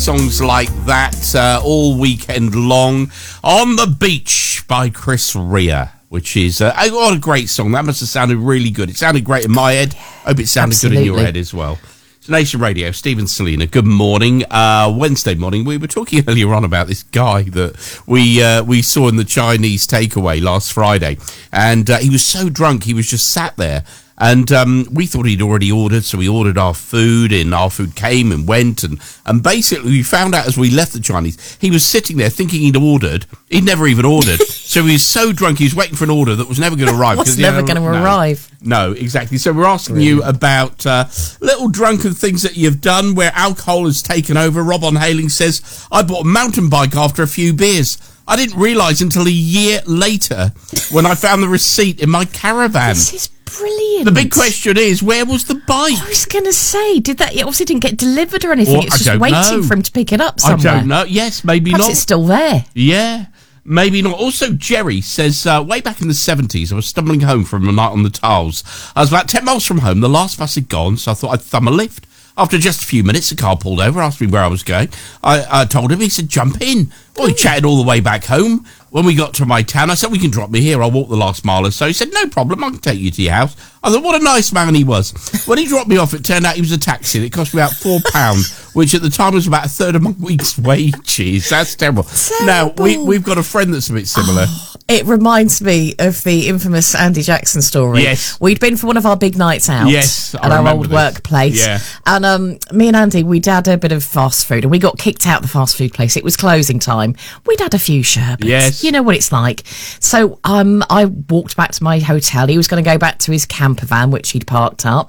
songs like that all weekend long. On the Beach by Chris Rea, which is what a great song. That must have sounded really good. It sounded great in my head. Hope it sounded good in your head as well. It's Nation Radio, Stephen Selena, good morning. Wednesday morning, we were talking earlier on about this guy that we saw in the Chinese takeaway last Friday, and he was so drunk he was just sat there. And we thought he'd already ordered, so we ordered our food, and our food came and went, and basically we found out as we left the Chinese, he was sitting there thinking he'd ordered. He'd never even ordered. So he was so drunk, he was waiting for an order that was never going to arrive. Was never going to arrive. No, exactly. So we're asking you about little drunken things that you've done where alcohol has taken over. Rob on Hailing says, I bought a mountain bike after a few beers. I didn't realise until a year later when I found the receipt in my caravan. This is brilliant. The big question is, where was the bike? I was going to say, it obviously didn't get delivered or anything. It's just waiting for him to pick it up somewhere. I don't know. Yes, maybe Perhaps not. It's still there. Yeah, maybe not. Also, Jerry says, way back in the 70s, I was stumbling home from a night on the tiles. I was about 10 miles from home. The last bus had gone, so I thought I'd thumb a lift. After just a few minutes, the car pulled over, asked me where I was going. I told him, he said, jump in. Well, we chatted all the way back home. When we got to my town, I said, we can drop me here. I'll walk the last mile or so. He said, no problem, I can take you to your house. I thought, what a nice man he was. When he dropped me off, it turned out he was a taxi. And it cost me about £4, which at the time was about a third of my week's wages. That's terrible. Now, we've got a friend that's a bit similar. It reminds me of the infamous Andy Jackson story. Yes. We'd been for one of our big nights out at our old workplace. Yeah. And me and Andy, we'd had a bit of fast food, and we got kicked out the fast food place. It was closing time. We'd had a few sherbets. Yes. You know what it's like. So I walked back to my hotel. He was going to go back to his camper van, which he'd parked up.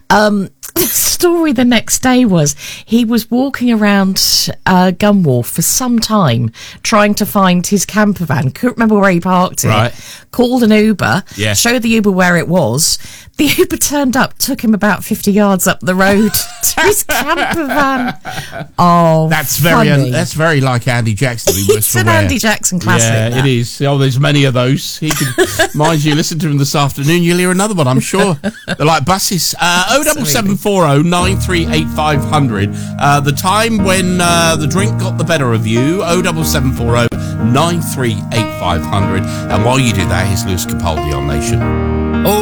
The story the next day was he was walking around Gunwharf for some time trying to find his camper van. Couldn't remember where he parked it. Called an Uber, showed the Uber where it was. The Uber turned up, took him about 50 yards up the road to his camper van. Oh, that's very like Andy Jackson. It's an Andy Jackson classic. Yeah, it is. Oh, there's many of those. He can, mind you, listen to him this afternoon. You'll hear another one, I'm sure. They're like buses. 07740 938 500. The time when the drink got the better of you. 07740 938 500. And while you do that, here's Lewis Capaldi on Nation.